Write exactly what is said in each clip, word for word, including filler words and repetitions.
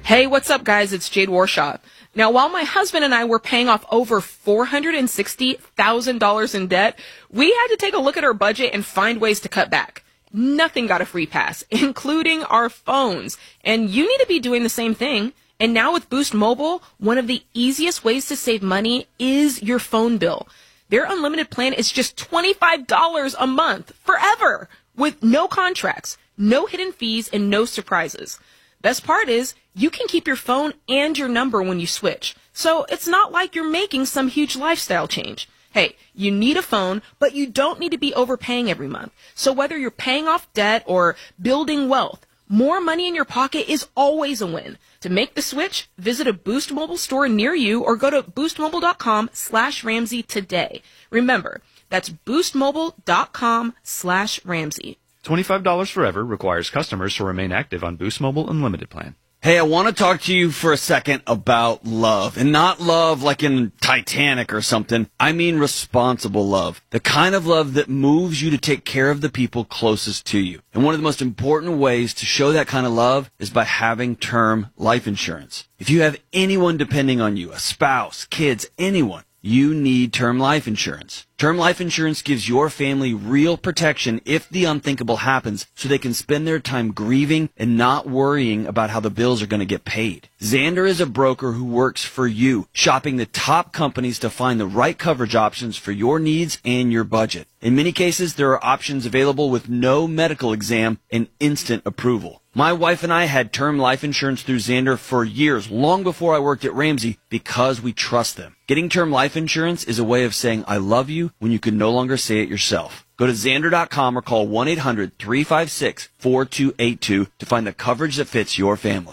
Hey, what's up, guys? It's Jade Warshaw. Now, while my husband and I were paying off over four hundred sixty thousand dollars in debt, we had to take a look at our budget and find ways to cut back. Nothing got a free pass, including our phones. And you need to be doing the same thing. And now with Boost Mobile, one of the easiest ways to save money is your phone bill. Their unlimited plan is just twenty-five dollars a month forever with no contracts, no hidden fees, and no surprises. Best part is you can keep your phone and your number when you switch. So it's not like you're making some huge lifestyle change. Hey, you need a phone, but you don't need to be overpaying every month. So whether you're paying off debt or building wealth, more money in your pocket is always a win. To make the switch, visit a Boost Mobile store near you or go to boostmobile.com slash Ramsey today. Remember, that's boostmobile.com slash Ramsey. twenty-five dollars forever requires customers to remain active on Boost Mobile Unlimited plan. Hey, I want to talk to you for a second about love. And not love like in Titanic or something. I mean responsible love. The kind of love that moves you to take care of the people closest to you. And one of the most important ways to show that kind of love is by having term life insurance. If you have anyone depending on you, a spouse, kids, anyone, you need term life insurance. Term life insurance gives your family real protection if the unthinkable happens, so they can spend their time grieving and not worrying about how the bills are going to get paid. Xander is a broker who works for you, shopping the top companies to find the right coverage options for your needs and your budget. In many cases, there are options available with no medical exam and instant approval. My wife and I had term life insurance through Xander for years, long before I worked at Ramsey, because we trust them. Getting term life insurance is a way of saying I love you when you can no longer say it yourself. Go to Xander dot com or call one eight hundred three five six four two eight two to find the coverage that fits your family.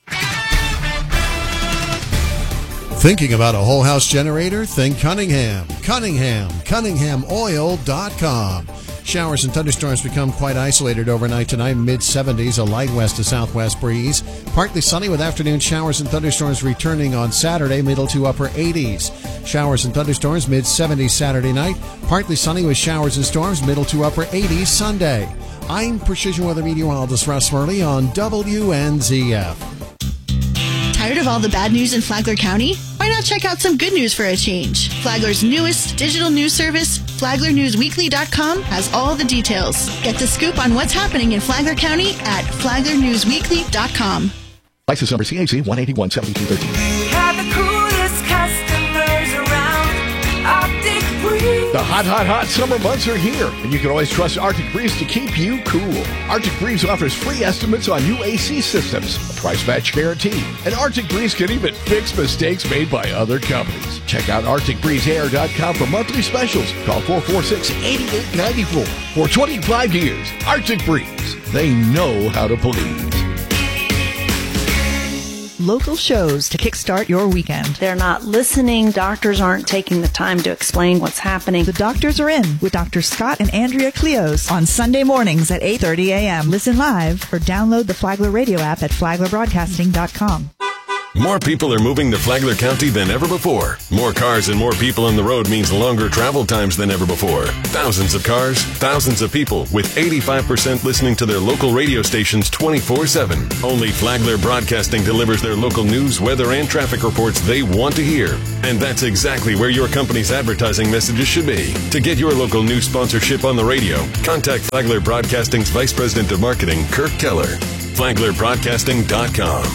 Thinking about a whole house generator? Think Cunningham. Cunningham. Cunningham Oil dot com. Showers and thunderstorms become quite isolated overnight tonight, mid seventies, a light west to southwest breeze. Partly sunny with afternoon showers and thunderstorms returning on Saturday, middle to upper eighties. Showers and thunderstorms, mid seventies Saturday night. Partly sunny with showers and storms, middle to upper eighties Sunday. I'm Precision Weather Meteorologist Russ Murley on W N Z F. Tired of all the bad news in Flagler County? Why not check out some good news for a change? Flagler's newest digital news service, Flagler News Weekly dot com, has all the details. Get the scoop on what's happening in Flagler County at Flagler News Weekly dot com. License number C A C one eighty-one seventy-two thirteen. We have the coolest customers around. Arctic Breeze. The hot, hot, hot summer months are here, and you can always trust Arctic Breeze to keep you cool. Arctic Breeze offers free estimates on new A C systems, a price match guarantee, and Arctic Breeze can even fix mistakes made by other companies. Check out Arctic Breeze Air dot com for monthly specials. Call four four six, eight eight nine four. For twenty-five years, Arctic Breeze. They know how to please. Local shows to kickstart your weekend. They're not listening. Doctors aren't taking the time to explain what's happening. The Doctors Are In with Doctor Scott and Andrea Cleos on Sunday mornings at eight thirty a.m. Listen live or download the Flagler Radio app at flagler broadcasting dot com. More people are moving to Flagler County than ever before. More cars and more people on the road means longer travel times than ever before. Thousands of cars, thousands of people, with eighty-five percent listening to their local radio stations twenty-four seven. Only Flagler Broadcasting delivers their local news, weather, and traffic reports they want to hear. And that's exactly where your company's advertising messages should be. To get your local news sponsorship on the radio, contact Flagler Broadcasting's Vice President of Marketing, Kirk Keller. flagler broadcasting dot com.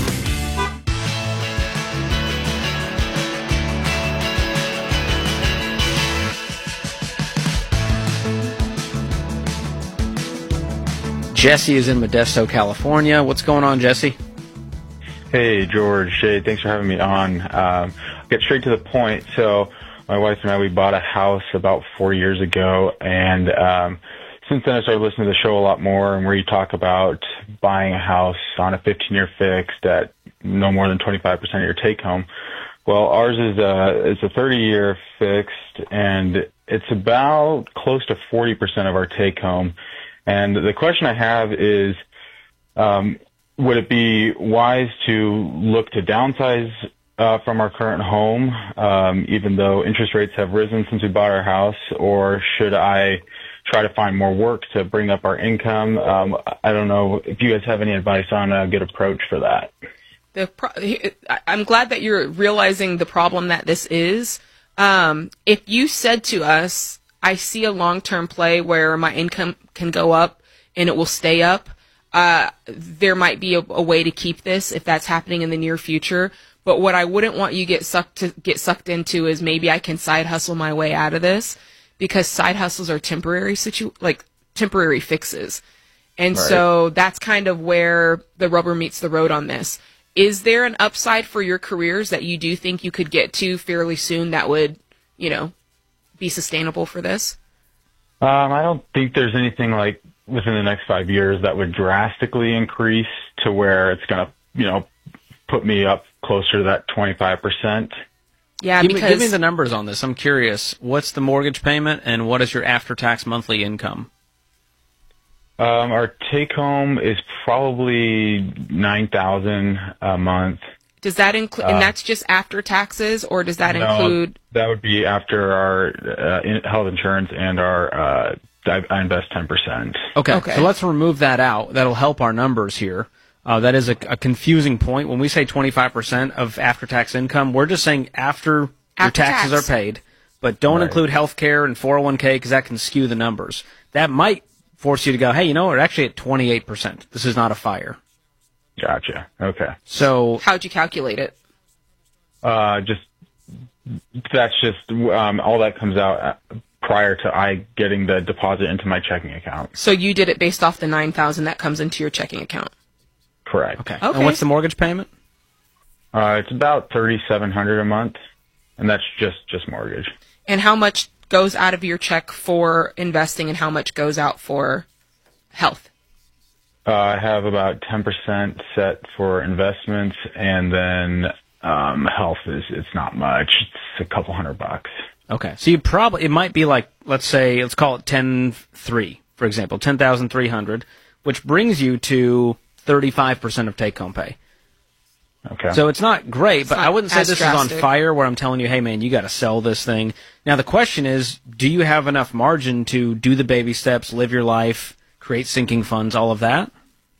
Jesse is in Modesto, California. What's going on, Jesse? Hey, George. Jay, thanks for having me on. Um, I'll get straight to the point. So my wife and I, we bought a house about four years ago, and um, since then I started listening to the show a lot more, and where you talk about buying a house on a fifteen-year fixed at no more than twenty-five percent of your take-home. Well, ours is a, it's a thirty-year fixed, and it's about close to forty percent of our take-home. And the question I have is, um, would it be wise to look to downsize uh, from our current home, um, even though interest rates have risen since we bought our house, or should I try to find more work to bring up our income? Um, I don't know if you guys have any advice on a good approach for that. The pro- I- I'm glad that you're realizing the problem that this is. Um, if you said to us, I see a long-term play where my income can go up and it will stay up, uh, there might be a, a way to keep this if that's happening in the near future. But what I wouldn't want you get sucked to get sucked into is maybe I can side hustle my way out of this, because side hustles are temporary situ like temporary fixes. And Right. so that's kind of where the rubber meets the road on this. Is there an upside for your careers that you do think you could get to fairly soon that would, you know, be sustainable for this? Um, I don't think there's anything like within the next five years that would drastically increase to where it's going to, you know, put me up closer to that twenty-five percent. Yeah, give, me, because give me the numbers on this. I'm curious. What's the mortgage payment and what is your after-tax monthly income? Um, our take home is probably nine thousand a month. does that include, Uh, and that's just after taxes, or does that No, include? that would be after our uh, in- health insurance and our. Uh, I, I invest ten percent. Okay. Okay. So let's remove that out. That'll help our numbers here. Uh, that is a, a confusing point. When we say twenty-five percent of after-tax income, we're just saying after, your After taxes tax. are paid, but don't Right. include health care and four oh one k because that can skew the numbers. That might force you to go, hey, you know, we're actually at twenty-eight percent. This is not a fire. Gotcha. Okay. So How'd you calculate it? Uh, just that's just um, all that comes out uh, prior to I getting the deposit into my checking account. So you did it based off the nine thousand that comes into your checking account. Correct. okay. Okay. And what's the mortgage payment? Uh, it's about thirty-seven hundred a month, and that's just just mortgage. And how much goes out of your check for investing, and how much goes out for health? Uh, I have about ten percent set for investments, and then um, health is it's not much. It's a couple hundred bucks. Okay. So you probably, it might be like, let's say, let's call it ten three, for example, ten thousand three hundred, which brings you to thirty-five percent of take-home pay. Okay. So it's not great, but not I wouldn't say as this is on drastic. fire where I'm telling you, hey man, you got to sell this thing. Now the question is, do you have enough margin to do the baby steps, live your life, create sinking funds, all of that?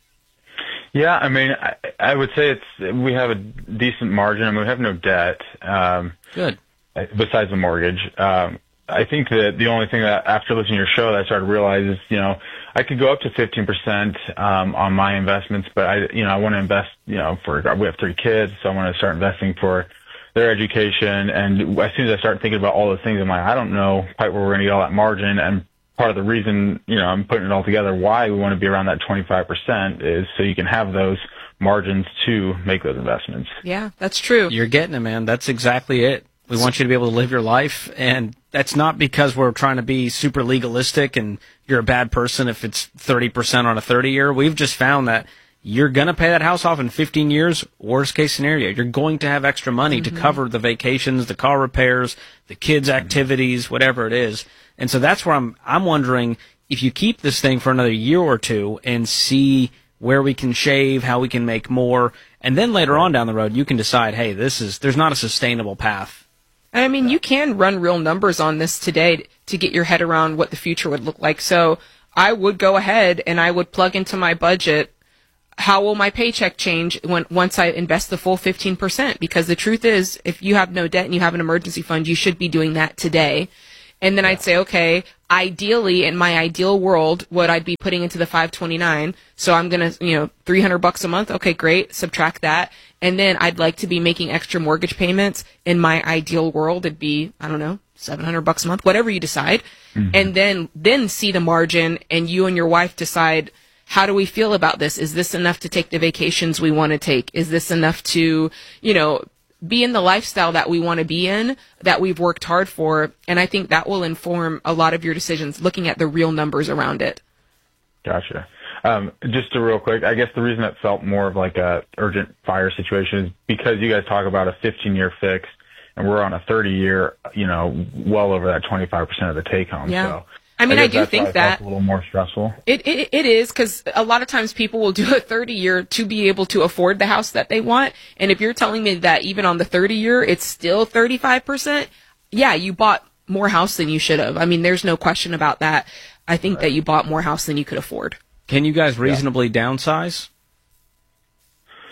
Yeah, I mean, I, I would say it's we have a decent margin. I mean, we have no debt. Um, Good. besides the mortgage. Um, I think that the only thing that after listening to your show that I started to realize is, you know, I could go up to fifteen percent um, on my investments, but I, you know, I want to invest, you know, for, we have three kids, so I want to start investing for their education. And as soon as I start thinking about all those things, I'm like, I don't know quite where we're going to get all that margin. And part of the reason, you know, I'm putting it all together, why we want to be around that twenty-five percent is so you can have those margins to make those investments. Yeah, that's true. You're getting it, man. That's exactly it. We want you to be able to live your life, and that's not because we're trying to be super legalistic and you're a bad person if it's thirty percent on a thirty-year. We've just found that you're going to pay that house off in fifteen years, worst case scenario. You're going to have extra money Mm-hmm. to cover the vacations, the car repairs, the kids' activities, whatever it is. And so that's where I'm, I'm wondering if you keep this thing for another year or two and see where we can shave, how we can make more, and then later on down the road, you can decide, hey, this is, there's not a sustainable path. And I mean, you can run real numbers on this today to get your head around what the future would look like. So I would go ahead and I would plug into my budget, how will my paycheck change when once I invest the full fifteen percent? Because the truth is, if you have no debt and you have an emergency fund, you should be doing that today. And then I'd say, okay, ideally, in my ideal world, what I'd be putting into the five twenty-nine. So I'm going to, you know, three hundred bucks a month. Okay, great. Subtract that. And then I'd like to be making extra mortgage payments. In my ideal world, it'd be, I don't know, seven hundred bucks a month, whatever you decide. Mm-hmm. And then, then see the margin, and you and your wife decide, how do we feel about this? Is this enough to take the vacations we want to take? Is this enough to, you know, be in the lifestyle that we want to be in, that we've worked hard for? And I think that will inform a lot of your decisions, looking at the real numbers around it. Gotcha. Um, just to real quick, I guess the reason it felt more of like a urgent fire situation is because you guys talk about a fifteen year fix, and we're on a thirty year, you know, well over that twenty-five percent of the take home. Yeah. So I mean, I, guess do that's why think it that felt a little more stressful. It, it it is, because a lot of times people will do a thirty year to be able to afford the house that they want. And if you're telling me that even on the thirty year, it's still thirty-five percent, yeah, you bought more house than you should have. I mean, there's no question about that. I think right. that you bought more house than you could afford. Can you guys reasonably yeah. downsize?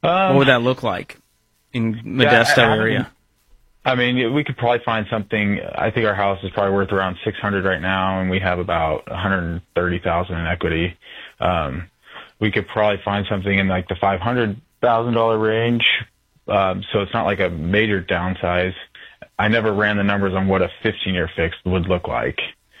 Um, what would that look like in Modesto yeah, I, I area? I mean, we could probably find something. I think our house is probably worth around six hundred right now, and we have about one hundred thirty thousand in equity. Um, we could probably find something in like the five hundred thousand dollar range. Um, so it's not like a major downsize. I never ran the numbers on what a fifteen year fix would look like.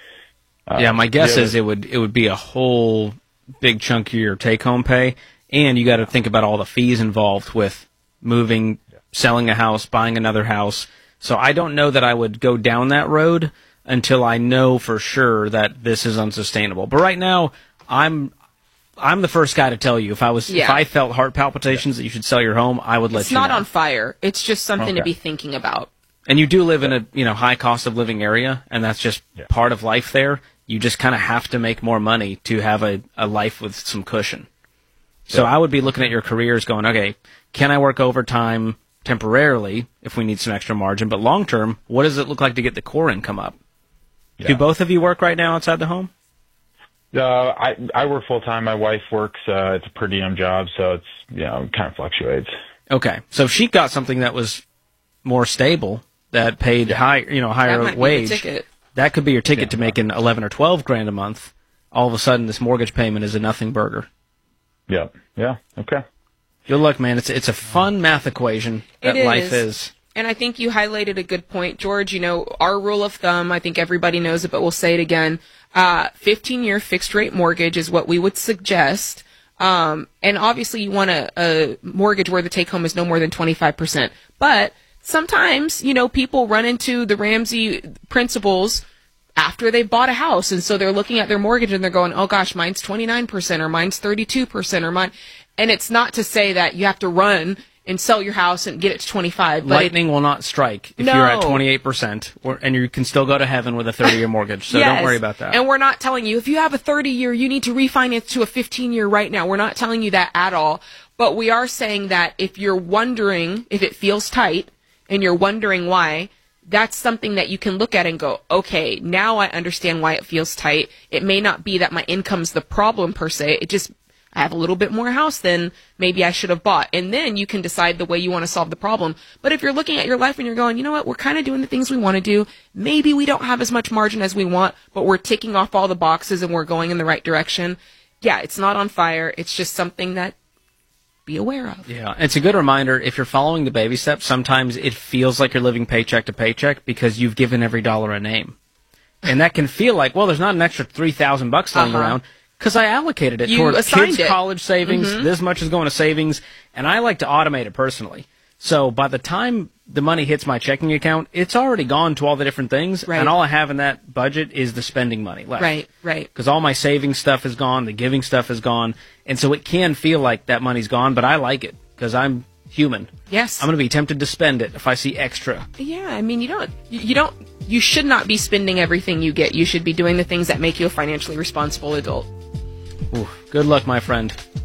Uh, yeah, my guess yeah, is it would it would be a whole big chunk of your take home pay, and you got to think about all the fees involved with moving, selling a house, buying another house. So I don't know that I would go down that road until I know for sure that this is unsustainable. But right now, I'm I'm the first guy to tell you if I was Yeah. if I felt heart palpitations yeah. that you should sell your home, I would let It's you not know. on fire. It's just something Okay. to be thinking about. And you do live in a you know high cost of living area, and that's just Yeah. part of life there. You just kind of have to make more money to have a, a life with some cushion. So Yeah. I would be looking at your careers going, okay, can I work overtime temporarily if we need some extra margin? But long term, what does it look like to get the core income up? Yeah. Do both of you work right now outside the home? Uh, I I work full time. My wife works. Uh, it's a per diem job, so it's you know kind of fluctuates. Okay, so if she got something that was more stable, that paid high, you know, higher That might be the wage, ticket. that could be your ticket Yeah. to making eleven or twelve grand a month. All of a sudden, this mortgage payment is a nothing burger. Yep. Yeah. Okay. Good luck, man. It's it's a fun math equation that It life is. is. And I think you highlighted a good point, George. You know, our rule of thumb, I think everybody knows it, but we'll say it again. Uh, fifteen year fixed rate mortgage is what we would suggest. Um, and obviously you want a, a mortgage where the take home is no more than twenty-five percent. But sometimes, you know, people run into the Ramsey principles after they've bought a house. And so they're looking at their mortgage and they're going, oh gosh, mine's twenty-nine percent or mine's thirty-two percent or mine. And it's not to say that you have to run and sell your house and get it to twenty-five. But Lightning will not strike if No. you're at twenty-eight percent, or, and you can still go to heaven with a thirty-year mortgage. So Yes. don't worry about that. And we're not telling you if you have a thirty year, you need to refinance to a fifteen year right now. We're not telling you that at all. But we are saying that if you're wondering if it feels tight and you're wondering why, that's something that you can look at and go, okay, now I understand why it feels tight. It may not be that my income's the problem per se. It just, I have a little bit more house than maybe I should have bought. And then you can decide the way you want to solve the problem. But if you're looking at your life and you're going, you know what, we're kind of doing the things we want to do. Maybe we don't have as much margin as we want, but we're ticking off all the boxes and we're going in the right direction. Yeah, it's not on fire. It's just something that be aware of. Yeah, it's a good reminder. If you're following the baby steps, sometimes it feels like you're living paycheck to paycheck because you've given every dollar a name. And that can feel like, well, there's not an extra three thousand bucks lying Uh-huh. around. Because I allocated it You toward assigned kids' it. college savings. Mhm. This much is going to savings, and I like to automate it personally. So by the time the money hits my checking account, it's already gone to all the different things, Right. and all I have in that budget is the spending money left. Right, right. Because all my saving stuff is gone, the giving stuff is gone, and so it can feel like that money's gone, but I like it because I'm human. Yes. I'm going to be tempted to spend it if I see extra. Yeah, I mean, you don't, you you don't, you should not be spending everything you get. You should be doing the things that make you a financially responsible adult. Ooh, good luck, my friend.